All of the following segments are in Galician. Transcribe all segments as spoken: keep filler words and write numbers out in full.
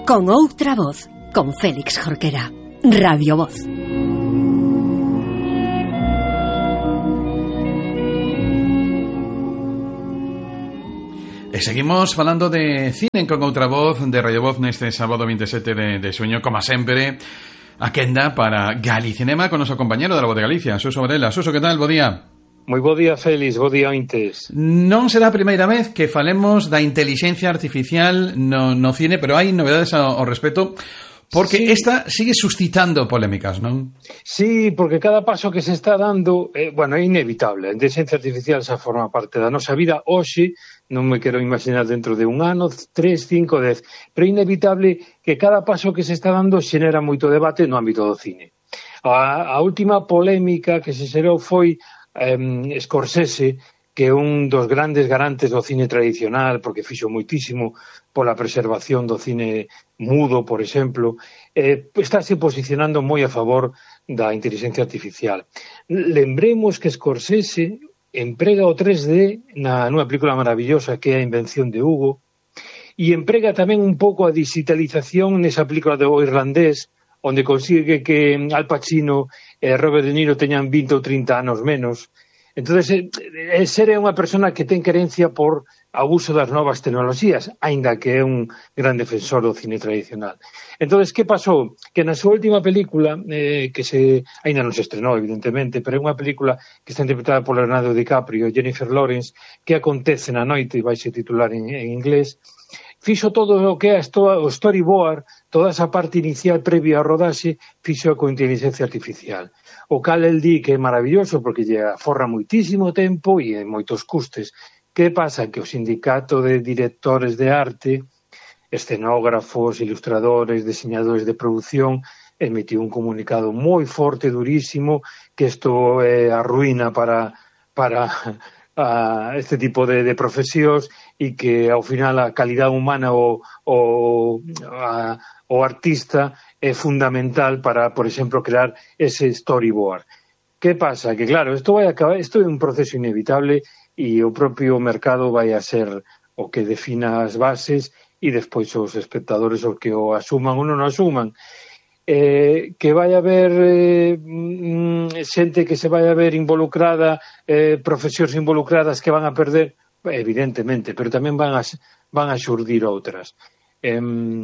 Con outra voz, con Félix Jorquera. Radio Voz. E seguimos falando de cine con outra voz de Radio Voz neste sábado veintisiete de, de xuño, como sempre, a quenda para Galicinema con o noso compañero da Voz de Galicia, Suso Varela. Suso, que tal? Bo día. Moi bo día, Félix, bo día, ointes. Non será a primeira vez que falemos da intelixencia artificial no, no cine, pero hai novedades ao, ao respecto, porque sí. Esta sigue suscitando polémicas, non? Sí, porque cada paso que se está dando, eh, bueno, é inevitable. A inteligencia artificial xa forma parte da nosa vida. Hoxe, non me quero imaginar dentro de un ano, tres, cinco, dez, pero é inevitable que cada paso que se está dando xenera moito debate no ámbito do cine. A, a última polémica que se xerou foi Um, Scorsese, que é un dos grandes garantes do cine tradicional, porque fixo moitísimo pola preservación do cine mudo, por exemplo, eh, estáse posicionando moi a favor da inteligencia artificial. Lembremos que Scorsese emprega o tres D na, nunha película maravillosa que é A invención de Hugo, e emprega tamén un pouco a digitalización nesa película do irlandés, onde consigue que Al Pacino e Robert De Niro teñan vinte ou trinta anos menos. Entón, eh, ser é unha persona que ten querencia por o uso das novas tecnoloxías, aínda que é un gran defensor do cine tradicional. Entón, que pasou? Que na súa última película, eh, que se aínda non se estrenou, evidentemente, pero é unha película que está interpretada por Leonardo DiCaprio e Jennifer Lawrence, que acontece na noite, e vai se titular en, en inglés, fixo todo o que é o storyboard, toda esa parte inicial previa ao rodaxe, fixo con inteligencia artificial. O cal el di que é maravilloso porque lle aforra moitísimo tempo e moitos custes. Que pasa? Que o sindicato de directores de arte, escenógrafos, ilustradores, diseñadores de produción, emitiu un comunicado moi forte, durísimo, que isto é a ruína para... para a este tipo de, de profesións e que ao final a calidade humana o, o, a, o artista é fundamental para, por exemplo, crear ese storyboard. Que pasa? Que claro, isto vai acabar, isto é un proceso inevitable e o propio mercado vai a ser o que defina as bases e despois os espectadores o que o asuman ou non o asuman. Eh, que vai haber eh, xente que se vai haber involucrada, eh, profesións involucradas que van a perder, evidentemente, pero tamén van a, van a xurdir outras. Eh,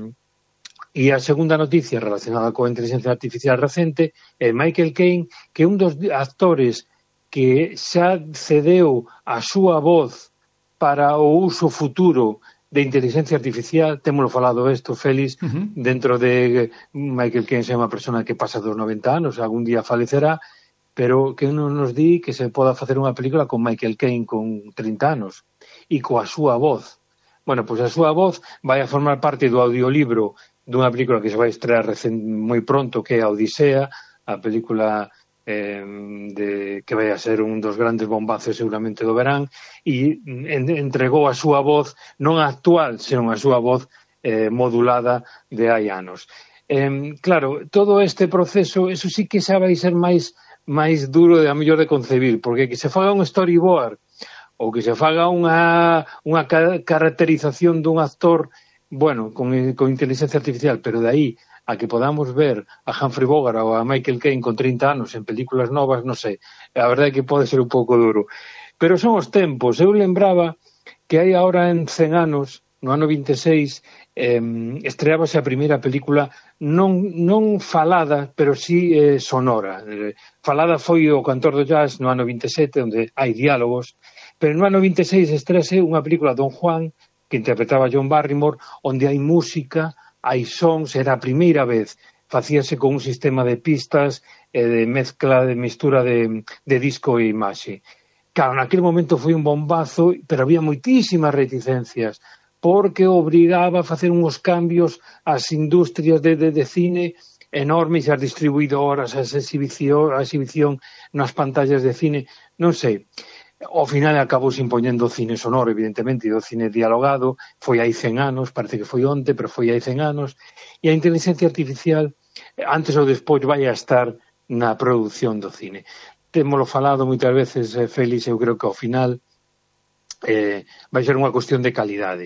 e a segunda noticia relacionada coa inteligencia artificial recente é Michael Caine, que é un dos actores que xa cedeu a súa voz para o uso futuro de inteligencia artificial. Témolo falado isto, Félix, uh-huh. Dentro de Michael Caine é unha persona que pasa dos noventa anos, algún día falecerá, pero que non nos di que se poda facer unha película con Michael Caine con trinta anos e coa súa voz. Bueno, pois a súa voz vai a formar parte do audiolibro dunha película que se vai estrear recén, moi pronto, que é a Odisea, a película eh, de, que vai a ser un dos grandes bombazos seguramente do verán, e en, entregou a súa voz, non a actual, senón a súa voz eh, modulada de hai anos. Eh, claro, todo este proceso, eso sí que xa vai ser máis máis duro de a mellor de concebir, porque que se faga un storyboard ou que se faga unha, unha caracterización dun actor, bueno, con, con inteligencia artificial, pero de aí a que podamos ver a Humphrey Bogart ou a Michael Caine con trinta anos en películas novas, non sei, a verdade é que pode ser un pouco duro. Pero son os tempos. Eu lembraba que hai agora en cen anos, no ano vinte e seis, eh, estreábase a primeira película non, non falada, pero sí eh, sonora. Eh, falada foi o Cantor do Jazz no ano vinte e sete, onde hai diálogos, pero no ano vinte e seis estrease unha película Don Juan, que interpretaba John Barrymore, onde hai música, hai sons, era a primeira vez, facíase con un sistema de pistas e de mezcla, de mistura de, de disco e imaxe. Claro, naquele momento foi un bombazo, pero había moitísimas reticencias, porque obrigaba a facer uns cambios ás industrias de, de, de cine enormes, as distribuidoras, as exhibición, a exhibición nas pantallas de cine, non sei. Ao final acabou impoñendo o cine sonoro, evidentemente, e o cine dialogado, foi hai cen anos, parece que foi onte, pero foi hai cen anos, e a inteligencia artificial, antes ou despois, vai a estar na produción do cine. Témolo falado moitas veces, Félix, eu creo que ao final eh, vai ser unha cuestión de calidade.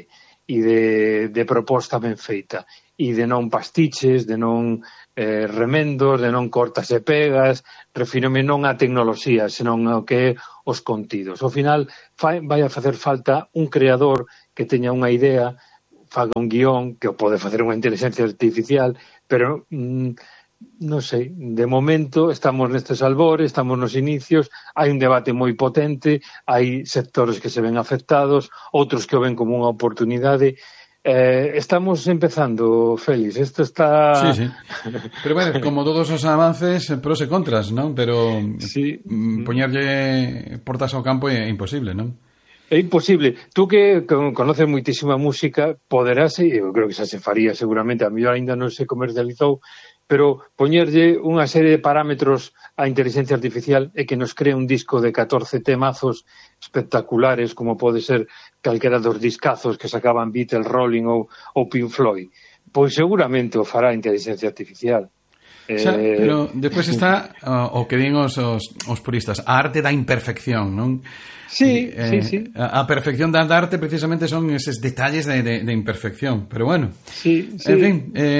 e de, de proposta ben feita, e de non pastiches, de non eh, remendos, de non cortas e pegas, refírome non á tecnoloxía, senón ao que é os contidos. Ao final fai, vai a facer falta un creador que teña unha idea, faga un guión, que o pode facer unha inteligencia artificial, pero mm, non sei, de momento estamos nestes albores, estamos nos inicios, hai un debate moi potente, hai sectores que se ven afectados, outros que o ven como unha oportunidade. Eh, estamos empezando, Félix, isto está... Sí, sí. Pero bueno, como todos os avances, pros e contras, ¿non? Pero sí. poñerlle portas ao campo é imposible, non? É imposible. Tú que conoces moitísima música, poderás, e eu creo que xa se faría seguramente, a mellor ainda non se comercializou, pero poñerlle unha serie de parámetros á inteligencia artificial e que nos crea un disco de catorce temazos espectaculares, como pode ser calquera dos discazos que sacaban Beatles, Rolling ou, ou Pink Floyd. Pois seguramente o fará a inteligencia artificial. O sea, eh... pero despois está uh, o que din os, os, os puristas, a arte da imperfección, non? Sí, eh, sí, sí. A, a perfección da arte precisamente son eses detalles de, de, de imperfección, pero bueno. Sí, sí. En fin,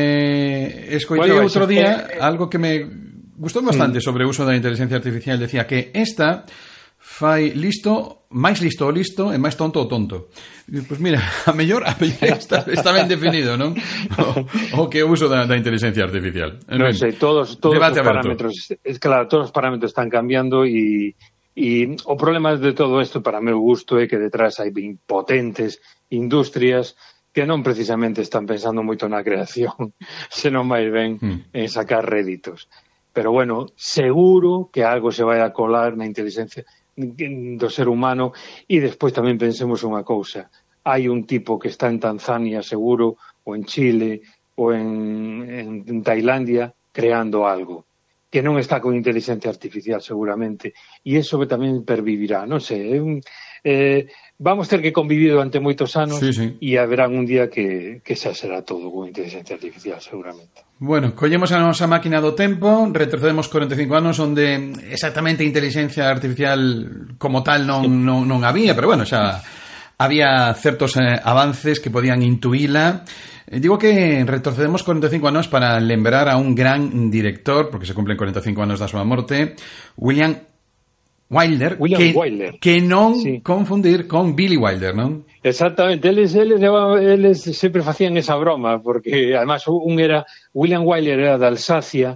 eh, escoitei bueno, outro día eh, algo que me gustou bastante mm. sobre o uso da inteligencia artificial, decía que esta fai listo, máis listo o listo e máis tonto o tonto. Pois pues mira, a mellor, a mellor está, está ben definido, non? O, o que o uso da, da inteligencia artificial. En non sei, todos, todos os parámetros, es claro, todos os parámetros están cambiando e e o problema de todo isto, para meu gusto, é que detrás hai potentes industrias que non precisamente están pensando moito na creación, senón máis ben mm. en sacar réditos. Pero bueno, seguro que algo se vai a colar na inteligencia do ser humano. E despois tamén pensemos unha cousa, hai un tipo que está en Tanzania seguro, ou en Chile ou en, en Tailandia creando algo que non está con inteligencia artificial seguramente, e iso tamén pervivirá, non sei, eh, vamos ter que convivir durante moitos anos, sí, sí. E haberá un día que, que xa será todo con inteligencia artificial seguramente. Bueno, collemos a nosa máquina do tempo, retrocedemos corenta e cinco anos onde exactamente inteligencia artificial como tal non, non, non había, pero bueno, xa había certos eh, avances que podían intuíla. Eh, digo que retrocedemos corenta e cinco anos para lembrar a un gran director, porque se cumplen corenta e cinco anos da súa morte, William Wilder, William que, Wilder. que non sí. confundir con Billy Wilder, non? Exactamente, eles, eles, eles sempre facían esa broma, porque además un era, William Wilder era de Alsacia,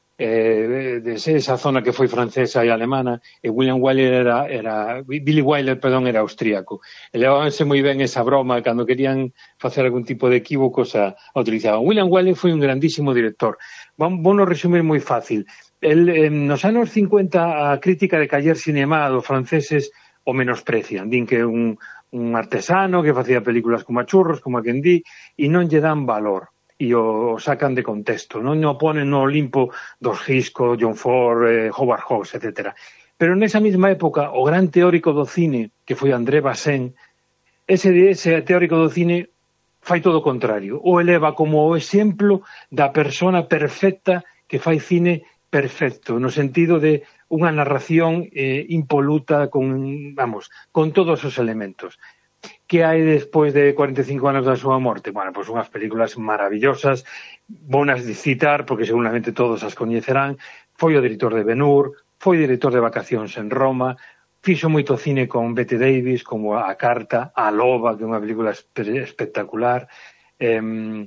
eh, de esa zona que foi francesa e alemana, e William Wyler era, era Billy Wilder, perdón, era austríaco. E levábanse moi ben esa broma, cando querían facer algún tipo de equívocos a, a utilizaban. William Wyler foi un grandísimo director. Vamos a resumir moi fácil. El, eh, nos anos cincuenta a crítica de Cahiers Cinema dos franceses o menosprecian. Din que un, un artesano que facía películas como a churros, como a quen di, e non lle dan valor. E o sacan de contexto, non o ponen no Olimpo dos Hitchcock, John Ford, eh, Howard Hawks, etcétera. Pero nesa mesma época, o gran teórico do cine, que foi André Bazin, ese, ese teórico do cine fai todo o contrario, o eleva como o exemplo da persona perfecta que fai cine perfecto, no sentido de unha narración eh, impoluta con, vamos, con todos os elementos. Que hai despois de cuarenta e cinco anos da súa morte? Bueno, pois unhas películas maravillosas, bonas de citar, porque seguramente todos as coñecerán. Foi o director de Ben-Hur, foi director de Vacacións en Roma, fixo moito cine con Bette Davis, como A Carta, A Loba, que é unha película espectacular, eh,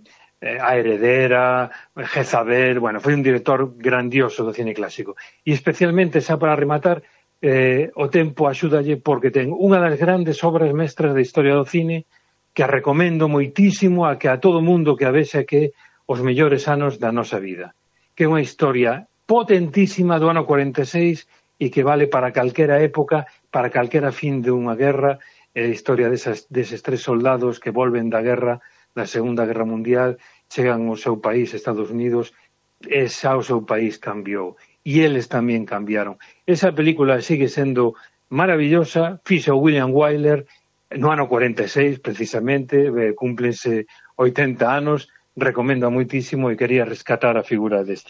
A Heredera, Jezabel. Bueno, foi un director grandioso do cine clásico. E especialmente, xa para rematar, Eh, o tempo axúdalle porque ten unha das grandes obras mestras da historia do cine que a recomendo moitísimo a que a todo mundo que a vexe que os mellores anos da nosa vida, que é unha historia potentísima do ano cuarenta e seis e que vale para calquera época, para calquera fin de unha guerra. É a historia desas, deses tres soldados que volven da guerra, da Segunda Guerra Mundial, chegan ao seu país, Estados Unidos, e xa o seu país cambiou. E eles tamén cambiaron. Esa película sigue sendo maravillosa, fixo William Wyler no ano cuarenta e seis, precisamente, eh, cúmplense oitenta anos, recomendo moitísimo e quería rescatar a figura deste,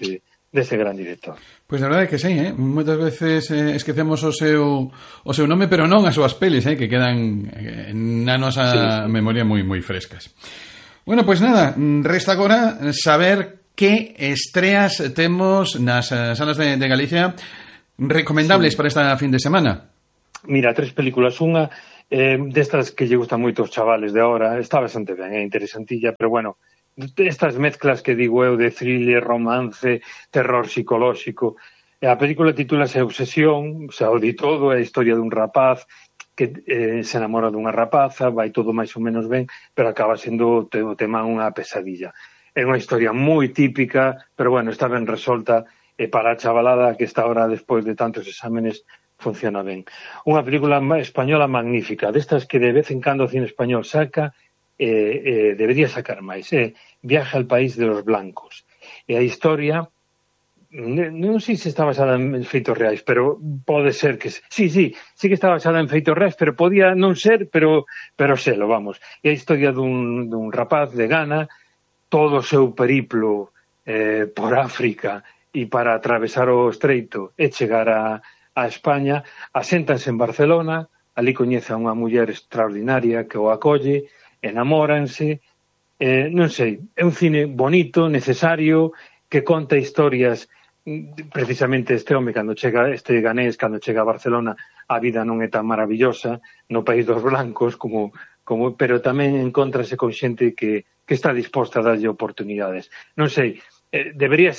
deste gran director. Pois a verdade é que sí, eh? Moitas veces eh, esquecemos o seu o seu nome, pero non as súas pelis, eh? Que quedan eh, na nosa sí, sí. memoria moi moi frescas. Bueno, pois nada, resta agora saber que estreas temos nas salas de, de Galicia recomendables sí. para esta fin de semana. Mira, tres películas, unha eh, destas que lle gustan moito aos chavales de ahora, está bastante ben, é interesantilla, pero bueno, estas mezclas que digo eu de thriller, romance, terror psicolóxico. A película titúlase Obsesión, o sea, o di todo, é a historia dun rapaz que eh, se enamora dunha rapaza, vai todo máis ou menos ben, pero acaba sendo o tema unha pesadilla. É unha historia moi típica, pero bueno, está ben resolta, e para a chavalada que está ahora despois de tantos exámenes funciona ben. Unha película española magnífica, destas que de vez en cando o cine español saca, eh, eh, debería sacar máis, eh, Viaje al país de los blancos. E a historia, non sei se está basada en feitos reais, pero pode ser que... Sí, sí, sí que está basada en feitos reais, pero podía non ser, pero pero selo, vamos. E a historia dun, dun rapaz de Ghana, todo o seu periplo eh, por África e para atravesar o estreito e chegar a, a España, aséntanse en Barcelona, ali coñece a unha muller extraordinaria que o acolle, enamóranse, eh, non sei, é un cine bonito, necesario, que conta historias, precisamente este home, cando chega, este ganés, cando chega a Barcelona, a vida non é tan maravillosa no país dos blancos, como, como pero tamén encontrase con xente que, que está disposta a darlle oportunidades. Non sei, eh, debería